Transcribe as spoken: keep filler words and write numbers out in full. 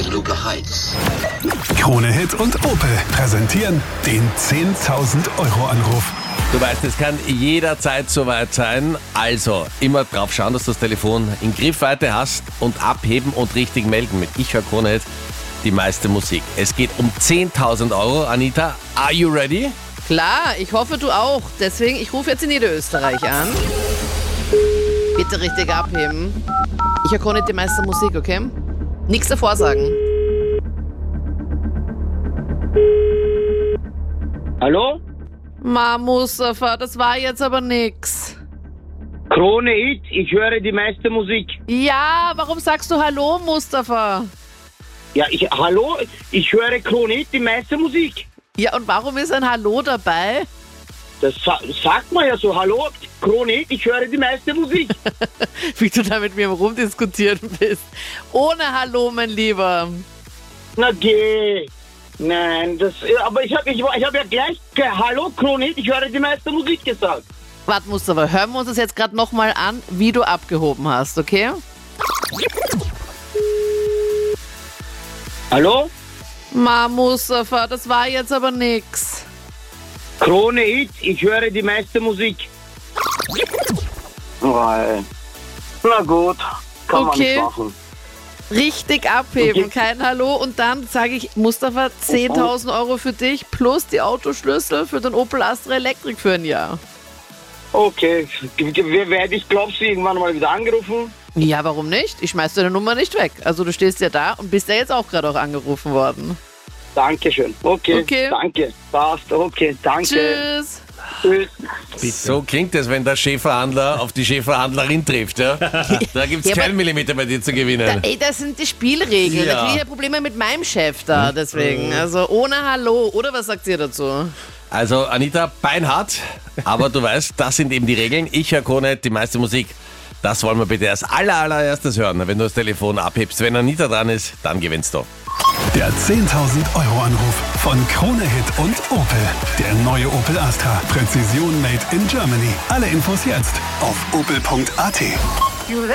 mit Luca Heitz. Krone Hit und Opel präsentieren den zehntausend Euro Anruf. Du weißt, es kann jederzeit soweit sein. Also immer drauf schauen, dass du das Telefon in Griffweite hast und abheben und richtig melden mit Ich höre Krone Hit, die meiste Musik. Es geht um zehntausend Euro. Anita, are you ready? Klar, ich hoffe du auch. Deswegen, ich rufe jetzt in Niederösterreich an. Bitte richtig abheben. Ich höre Krone Hit, die meiste Musik, okay? Nichts davor sagen. Hallo? Ma, Mustafa, das war jetzt aber nix. Krone Hit, ich höre die meiste Musik. Ja, warum sagst du Hallo, Mustafa? Ja, ich, hallo, ich höre Krone Hit, die meiste Musik. Ja, und warum ist ein Hallo dabei? Das sa- sagt man ja so, hallo, Krone Hit, ich höre die meiste Musik. Wie du da mit mir rumdiskutieren bist. Ohne Hallo, mein Lieber. Na geh. Nein, das, aber ich habe ich, ich hab ja gleich, ge- hallo, Krone Hit, ich höre die meiste Musik gesagt. Warte, Mustafa, hören wir uns das jetzt gerade nochmal an, wie du abgehoben hast, okay? Hallo? Ma, Mustafa, das war jetzt aber nix. Krone Hit, ich höre die meiste Musik. Nein. Na gut, kann Okay. man nicht machen. Richtig abheben, Okay. kein Hallo. Und dann sage ich, Mustafa, zehntausend Euro für dich plus die Autoschlüssel für den Opel Astra Electric für ein Jahr. Okay, wer werde ich, glaubst du, irgendwann mal wieder angerufen? Ja, warum nicht? Ich schmeiß deine Nummer nicht weg. Also du stehst ja da und bist ja jetzt auch gerade auch angerufen worden. Dankeschön. Okay, Okay. danke. Passt, okay, danke. Tschüss. Tschüss. So klingt es, wenn der Chefverhandler auf die Chefverhandlerin trifft. Ja? Da gibt es Ja, keinen aber- Millimeter bei dir zu gewinnen. Ey, das sind die Spielregeln. Ja. Da kriege ich ja Probleme mit meinem Chef da, deswegen. Also ohne Hallo. Oder was sagt ihr dazu? Also Anita, beinhart, aber du weißt, das sind eben die Regeln. Ich höre Krone Hit, die meiste Musik. Das wollen wir bitte als aller, allererstes hören, wenn du das Telefon abhebst. Wenn Anita dran ist, dann gewinnst du. Der zehntausend Euro Anruf von Krone Hit und Opel. Der neue Opel Astra. Präzision made in Germany. Alle Infos jetzt auf opel punkt a t.